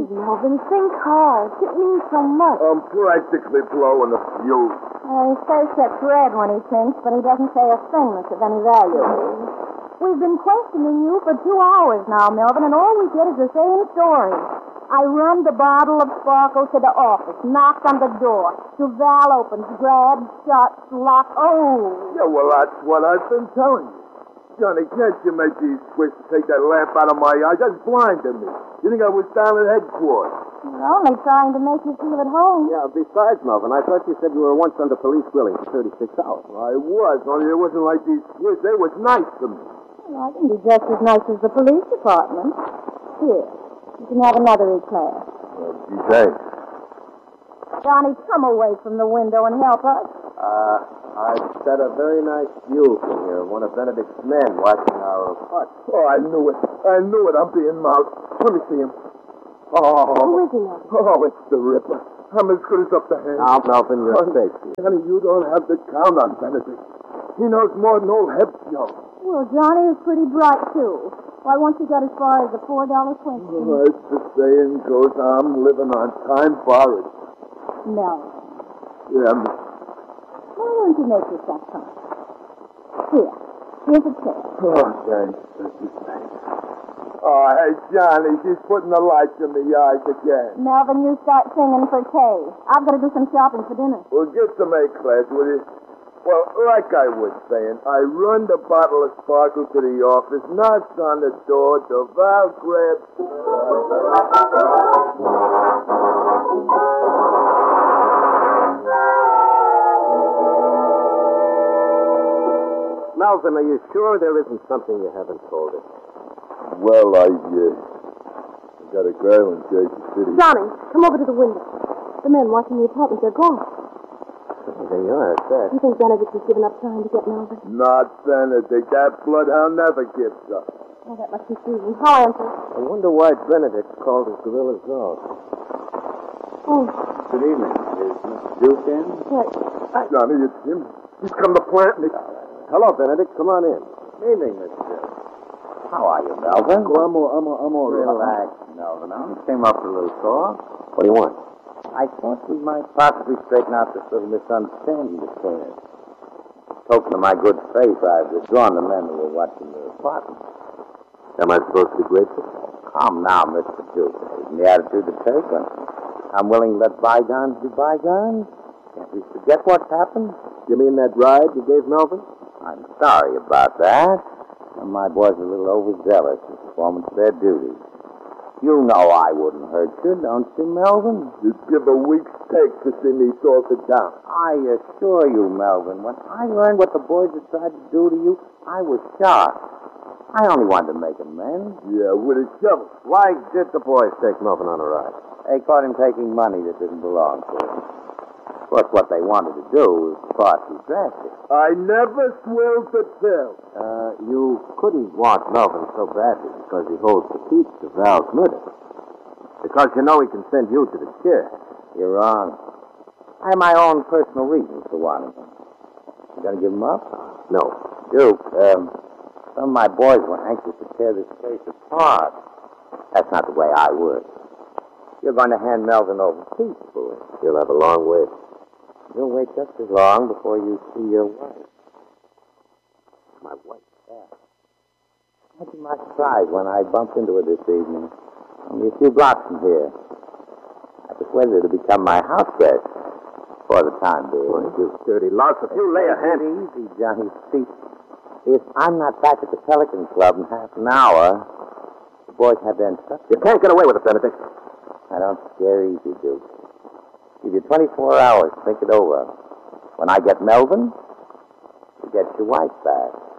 Please, Melvin, think hard. It means so much. I'm practically blowing the fuse. He says that's red when he thinks, but he doesn't say a thing that's of any value. We've been questioning you for 2 hours now, Melvin, and all we get is the same story. I run the bottle of sparkle to the office, knocked on the door. Duval opens, grabs, shuts, locks. Oh! Yeah, well, that's what I've been telling you. Johnny, can't you make these twists take that lamp out of my eyes? That's blinding me. You think I was down at headquarters? You're only trying to make you feel at home. Yeah, besides, Melvin, I thought you said you were once under police grilling for 36 hours. I was, only it wasn't like these twists. They was nice to me. Well, I can be just as nice as the police department. Here, you can have another eclair. Gee, thanks. Johnny, come away from the window and help us. I've set a very nice view from here. One of Benedict's men watching our hut. Oh, I knew it. I'm being moused. Let me see him. Oh. Who is he? Oh, it's the Ripper. I'm as good as up to hand. Now, Melvin, you're safe. Johnny, you don't have to count on Benedict. He knows more than old Hebjo. Well, Johnny is pretty bright, too. Why, once he got as far as the $4 question. Oh, as the saying goes, I'm living on time borrowed. No. Yeah, Why don't you make yourself comfortable? Here's a chair. oh, thanks. Oh, hey, Johnny, she's putting the lights in the eyes again. Melvin, you start singing for Kay. I've got to do some shopping for dinner. Well, get some eclairs, will you? Well, like I was saying, I run the bottle of sparkle to the office, knocks on the door, Duval grabs... Melvin, are you sure there isn't something you haven't told us? Well, I got a girl in Jersey City. Johnny, come over to the window. The men watching the apartment, they're gone. There you are, at that. You think Benedict has given up trying to get Melvin? Not Benedict. That bloodhound never gives up. Oh, that must be Susan. I'll answer. I wonder why Benedict called his gorilla's dog. Oh, Good evening. Is Mr. Duke in? yes. Johnny, it's him. He's come to plant me. Hello, Benedict. Come on in. Evening, Mr. Duke. How are you, Melvin? Oh, I'm all right. Relax, Melvin. I came up for a little talk. What do you want? I thought we might possibly straighten out this little misunderstanding between us. Token of my good faith, I've withdrawn the men who were watching the apartment. Am I supposed to be grateful? Come now, Mr. Duke. Isn't the attitude to take? I'm willing to let bygones be bygones. Can't we forget what's happened? You mean that ride you gave Melvin? I'm sorry about that. Some of my boys are a little overzealous in performance of their duties. You know I wouldn't hurt you, don't you, Melvin? You'd give a week's take to see me salted down. I assure you, Melvin, when I learned what the boys had tried to do to you, I was shocked. I only wanted to make amends. Yeah, with a shovel. Why did the boys take Melvin on a ride? They caught him taking money that didn't belong to him. Of course, what they wanted to do was far too drastic. I never swilled the pill. You couldn't want Melvin so badly because he holds the key to Val's murder. Because you know he can send you to the chair. You're wrong. I have my own personal reasons for wanting him. You gonna give him up? No. Duke, some of my boys were anxious to tear this place apart. That's not the way I work. You're going to hand Melvin over peacefully. You'll have a long wait. You'll wait just as long before you see your wife. My wife, yeah. Imagine my surprise when I bumped into her this evening. Only a few blocks from here. I persuaded her to become my house guest for the time being. Boy, you dirty louse. If you lay a hand... Easy, Johnny. See, if I'm not back at the Pelican Club in half an hour, the boys have their instructions. You can't get away with it, Benedict. I don't scare easy, Duke. Give you 24 hours to think it over. When I get Melvin, you get your wife back.